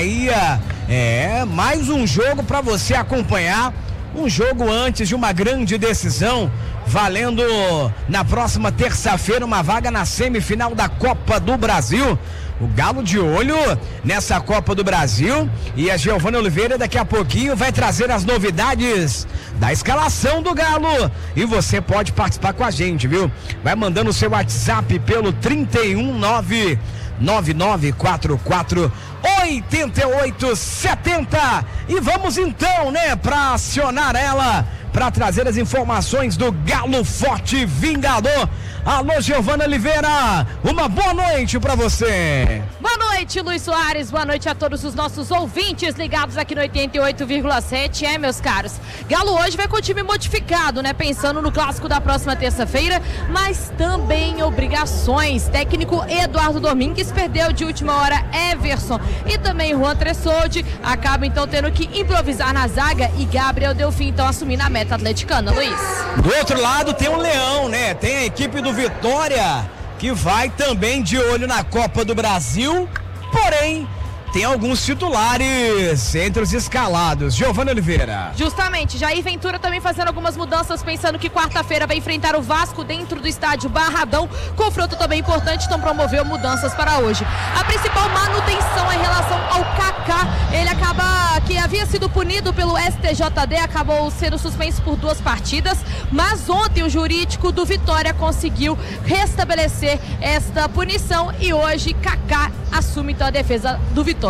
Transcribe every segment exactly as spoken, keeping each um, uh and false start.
Bahia. É, mais um jogo para você acompanhar. Um jogo antes de uma grande decisão, valendo na próxima terça-feira uma vaga na semifinal da Copa do Brasil. O Galo de olho nessa Copa do Brasil, e a Giovana Oliveira daqui a pouquinho vai trazer as novidades da escalação do Galo, e você pode participar com a gente, viu? Vai mandando o seu WhatsApp pelo trinta e um nove nove nove quatro quatro oito oito sete zero, e vamos então, né, para acionar ela, para trazer as informações do Galo Forte Vingador. Alô, Giovana Oliveira, uma boa noite para você. Boa noite, Luiz Soares, boa noite a todos os nossos ouvintes ligados aqui no oitenta e oito vírgula sete. É, meus caros, Galo hoje vai com o time modificado, né, pensando no clássico da próxima terça-feira, mas também obrigações. Técnico Eduardo Domingues perdeu de última hora Everson e também Juan Tressoldi, acaba então tendo que improvisar na zaga, e Gabriel Delfim então assumindo a meta atleticana, Luiz. Do outro lado tem o Leão, né, tem a equipe do Vitória, que vai também de olho na Copa do Brasil, porém tem alguns titulares entre os escalados. Giovana Oliveira. Justamente, Jair Ventura também fazendo algumas mudanças, pensando que quarta-feira vai enfrentar o Vasco dentro do estádio Barradão. Confronto também importante, então promoveu mudanças para hoje. A principal manutenção é em relação ao Kaká. Ele acaba, que havia sido punido pelo S T J D, acabou sendo suspenso por duas partidas, mas ontem o jurídico do Vitória conseguiu restabelecer esta punição, e hoje Kaká assume então a defesa do Vitória.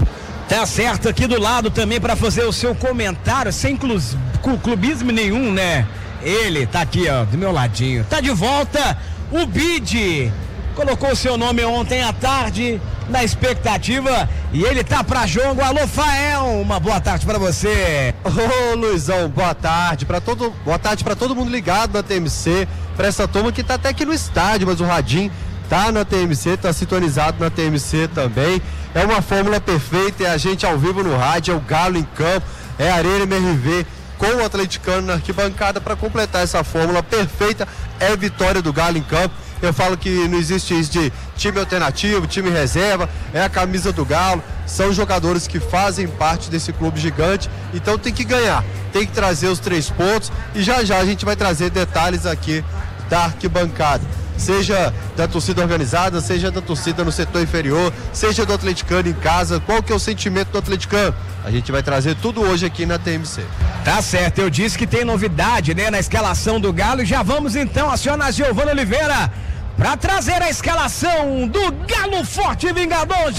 Tá certo, aqui do lado também para fazer o seu comentário, sem clu- clubismo nenhum, né? Ele tá aqui, ó, do meu ladinho. Tá de volta o Bide. Colocou o seu nome ontem à tarde, na expectativa, e ele tá pra jogo. Alô, Fael, uma boa tarde pra você. Ô, Luizão, boa tarde para todo, boa tarde para todo mundo ligado na T M C, pra essa turma que tá até aqui no estádio, mas o radinho tá na T M C, tá sintonizado na T M C também. É uma fórmula perfeita, é a gente ao vivo no rádio, é o Galo em campo, é a Arena M R V com o atleticano na arquibancada para completar essa fórmula perfeita. É a vitória do Galo em campo. Eu falo que não existe isso de time alternativo, time reserva, é a camisa do Galo, são jogadores que fazem parte desse clube gigante, então tem que ganhar, tem que trazer os três pontos, e já já a gente vai trazer detalhes aqui da arquibancada, seja da torcida organizada, seja da torcida no setor inferior, seja do atleticano em casa. Qual que é o sentimento do atleticano? A gente vai trazer tudo hoje aqui na T M C. Tá certo, eu disse que tem novidade, né, na escalação do Galo, e já vamos então acionar a Giovana Oliveira para trazer a escalação do Galo Forte Vingador.